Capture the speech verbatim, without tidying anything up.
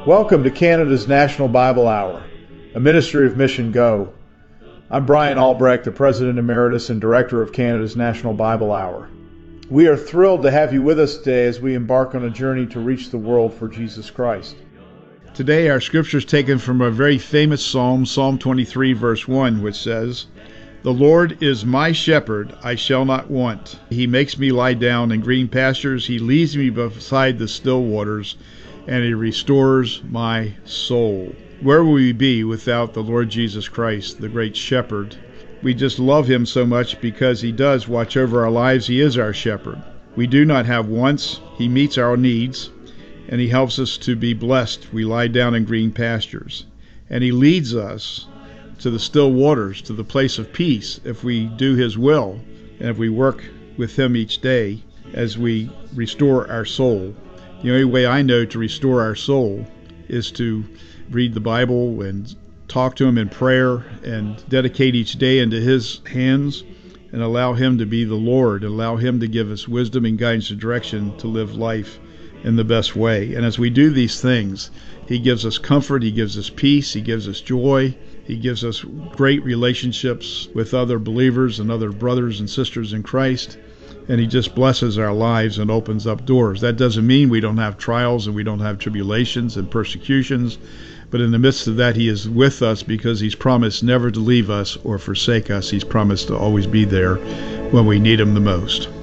Welcome to Canada's National Bible Hour, a ministry of Mission Go. I'm Brian Albrecht, the President Emeritus and Director of Canada's National Bible Hour. We are thrilled to have you with us today as we embark on a journey to reach the world for Jesus Christ. Today our scripture is taken from a very famous psalm, Psalm twenty-three, verse one, which says, "The Lord is my shepherd, I shall not want. He makes me lie down in green pastures. He leads me beside the still waters, and He restores my soul." Where would we be without the Lord Jesus Christ, the great shepherd? We just love Him so much because He does watch over our lives. He is our shepherd. We do not have wants. He meets our needs, and He helps us to be blessed. We lie down in green pastures, and He leads us to the still waters, to the place of peace, if we do His will, and if we work with Him each day as we restore our soul. The only way I know to restore our soul is to read the Bible and talk to Him in prayer and dedicate each day into His hands and allow Him to be the Lord, allow Him to give us wisdom and guidance and direction to live life in the best way. And as we do these things, He gives us comfort, He gives us peace, He gives us joy, He gives us great relationships with other believers and other brothers and sisters in Christ, and He just blesses our lives and opens up doors. That doesn't mean we don't have trials and we don't have tribulations and persecutions, but in the midst of that, He is with us because He's promised never to leave us or forsake us. He's promised to always be there when we need Him the most.